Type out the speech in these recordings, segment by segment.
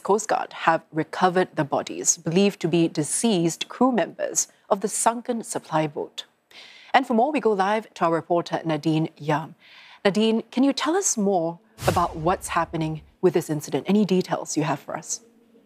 Coast Guard have recovered the bodies, believed to be deceased crew members of the sunken supply boat. And for more, we go live to our reporter Nadine Yam. Nadine, can you tell us more about what's happening with this incident? Any details you have for us?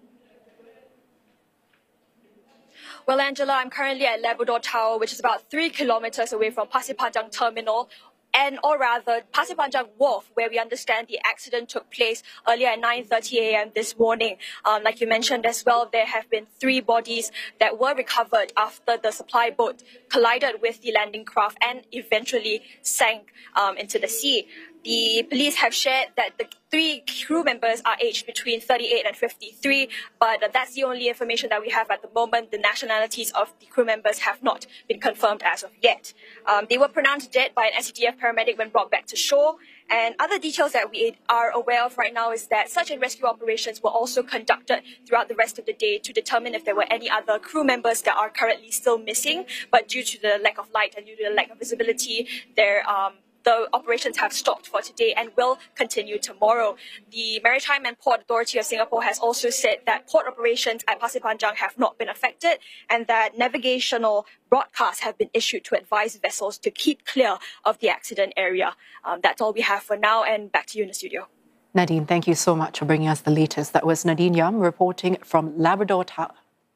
Well, Angela, I'm currently at Labrador Tower, which is about 3 kilometers away from Pasir Panjang Terminal, or rather Pasir Panjang Wharf, where we understand the accident took place earlier at 9:30 a.m. this morning. Like you mentioned as well, there have been 3 bodies that were recovered after the supply boat collided with the landing craft and eventually sank into the sea. The police have shared that the 3 crew members are aged between 38 and 53, but that's the only information that we have at the moment. The nationalities of the crew members have not been confirmed as of yet. They were pronounced dead by an SCDF paramedic when brought back to shore. And other details that we are aware of right now is that search and rescue operations were also conducted throughout the rest of the day to determine if there were any other crew members that are currently still missing. But due to the lack of light and due to the lack of visibility, the operations have stopped for today and will continue tomorrow. The Maritime and Port Authority of Singapore has also said that port operations at Pasir Panjang have not been affected and that navigational broadcasts have been issued to advise vessels to keep clear of the accident area. That's all we have for now, and back to you in the studio. Nadine, thank you so much for bringing us the latest. That was Nadine Yam reporting from Labrador Tower.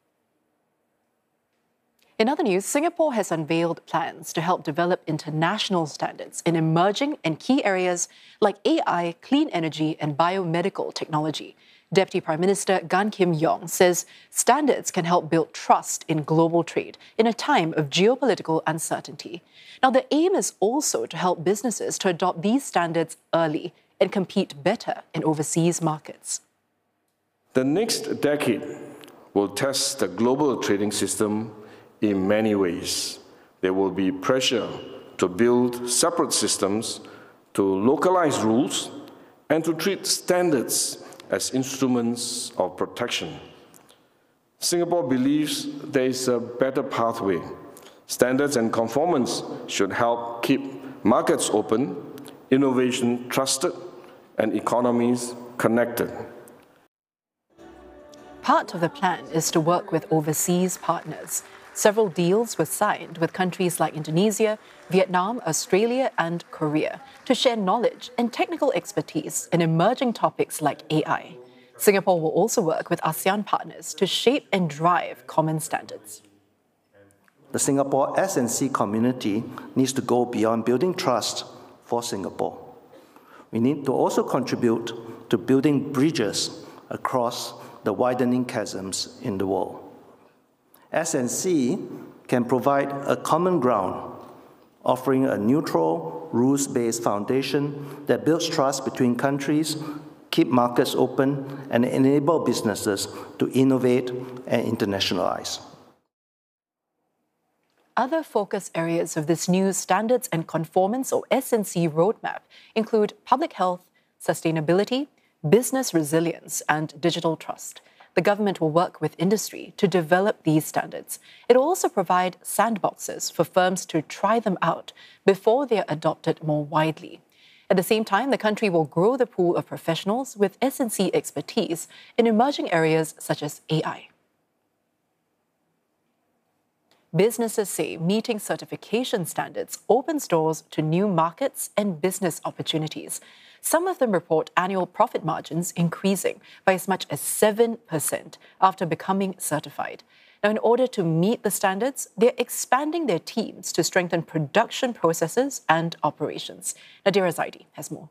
In other news, Singapore has unveiled plans to help develop international standards in emerging and key areas like AI, clean energy and biomedical technology. Deputy Prime Minister Gan Kim Yong says standards can help build trust in global trade in a time of geopolitical uncertainty. Now, the aim is also to help businesses to adopt these standards early and compete better in overseas markets. The next decade will test the global trading system in many ways. There will be pressure to build separate systems, to localize rules, and to treat standards as instruments of protection. Singapore believes there is a better pathway. Standards and conformance should help keep markets open, innovation trusted, and economies connected. Part of the plan is to work with overseas partners. Several deals were signed with countries like Indonesia, Vietnam, Australia, and Korea to share knowledge and technical expertise in emerging topics like AI. Singapore will also work with ASEAN partners to shape and drive common standards. The Singapore S&C community needs to go beyond building trust for Singapore. We need to also contribute to building bridges across the widening chasms in the world. S&C can provide a common ground, offering a neutral, rules-based foundation that builds trust between countries, keep markets open, and enable businesses to innovate and internationalize. Other focus areas of this new Standards and Conformance or S&C roadmap include public health, sustainability, business resilience, and digital trust. The government will work with industry to develop these standards. It will also provide sandboxes for firms to try them out before they are adopted more widely. At the same time, the country will grow the pool of professionals with S&C expertise in emerging areas such as AI. Businesses say meeting certification standards opens doors to new markets and business opportunities. Some of them report annual profit margins increasing by as much as 7% after becoming certified. Now, in order to meet the standards, they're expanding their teams to strengthen production processes and operations. Nadira Zaidi has more.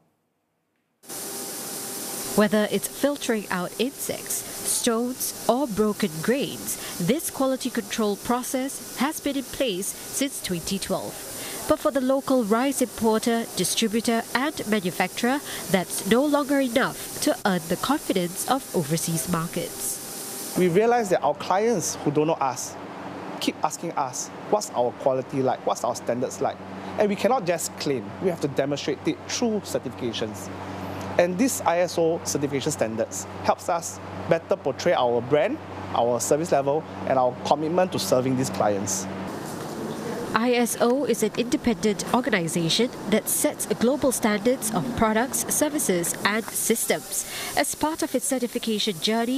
Whether it's filtering out insects, stones, or broken grains, this quality control process has been in place since 2012. But for the local rice importer, distributor, and manufacturer, that's no longer enough to earn the confidence of overseas markets. We realize that our clients who don't know us keep asking us, what's our quality like, what's our standards like? And we cannot just claim, we have to demonstrate it through certifications. And this ISO certification standards helps us better portray our brand, our service level, and our commitment to serving these clients. ISO is an independent organization that sets global standards of products, services, and systems. As part of its certification journey,